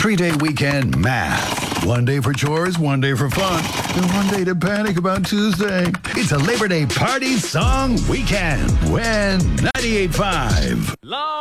3-day weekend math. 1 day for chores, 1 day for fun, and 1 day to panic about Tuesday. It's a Labor Day party song weekend. When 98.5.